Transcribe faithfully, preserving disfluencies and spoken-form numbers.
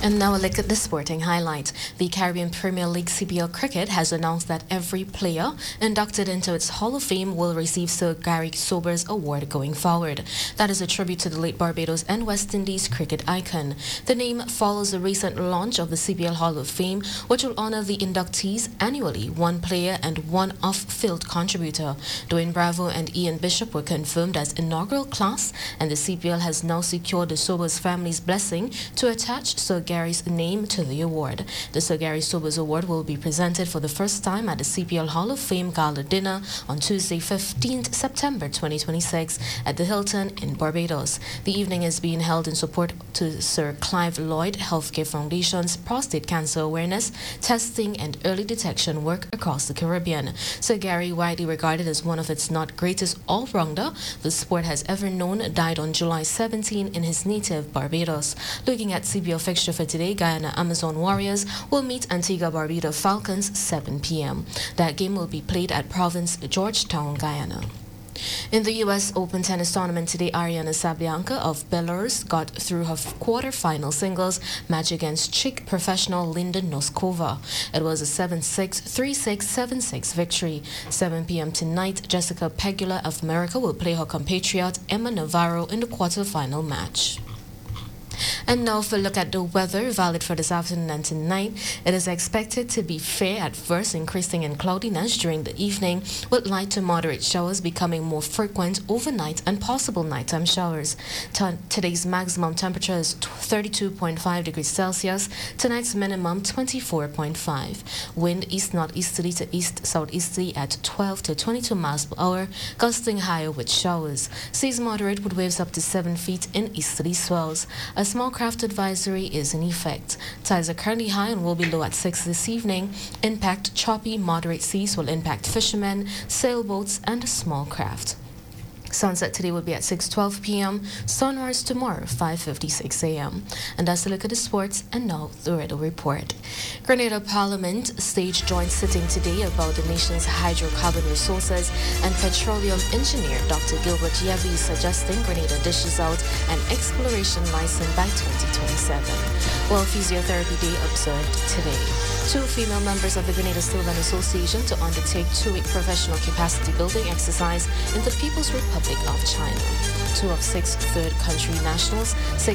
And now a look at the sporting highlights. The Caribbean Premier League C P L Cricket has announced that every player inducted into its Hall of Fame will receive Sir Gary Sobers Award going forward. That is a tribute to the late Barbados and West Indies cricket icon. The name follows the recent launch of the C P L Hall of Fame, which will honor the inductees annually, one player and one off-field contributor. Dwayne Bravo and Ian Bishop were confirmed as inaugural class, and the C P L has now secured the Sobers family's blessing to attach Sir Gary's name to the award. The Sir Gary Sobers Award will be presented for the first time at the C P L Hall of Fame Gala Dinner on Tuesday, fifteenth September twenty twenty-six at the Hilton in Barbados. The evening is being held in support to Sir Clive Lloyd Healthcare Foundation's prostate cancer awareness, testing and early detection work across the Caribbean. Sir Gary, widely regarded as one of its not greatest all-rounder the sport has ever known, died on July seventeenth in his native Barbados. Looking at C P L fixture for today, Guyana Amazon Warriors will meet Antigua Barbuda Falcons seven p m That game will be played at Province Georgetown, Guyana. In the U S Open tennis tournament today, Ariana Sabalenka of Belarus got through her quarter-final singles match against Czech professional Linda Noskova. It was a seven six, three six, seven six victory. seven p m tonight, Jessica Pegula of America will play her compatriot Emma Navarro in the quarter-final match. And now for a look at the weather, valid for this afternoon and tonight. It is expected to be fair at first, increasing in cloudiness during the evening, with light to moderate showers becoming more frequent overnight and possible nighttime showers. T today's maximum temperature is thirty-two point five degrees Celsius. Tonight's minimum twenty-four point five. Wind east-northeasterly to east-southeasterly at twelve to twenty-two miles per hour, gusting higher with showers. Seas moderate with waves up to seven feet in easterly swells. A small craft advisory is in effect. Tides are currently high and will be low at six this evening. Impact choppy, moderate seas will impact fishermen, sailboats, and small craft. Sunset today will be at six twelve p m Sunrise tomorrow, five fifty-six a m And that's a look at the sports, and now the Riddle Report. Grenada Parliament staged joint sitting today about the nation's hydrocarbon resources, and petroleum engineer Doctor Gilbert Yevy is suggesting Grenada dishes out an exploration license by twenty twenty-seven. World Physiotherapy Day observed today. Two female members of the Grenada Sylvan Association to undertake two-week professional capacity building exercise in the People's Republic of China. Two of six third country nationals, six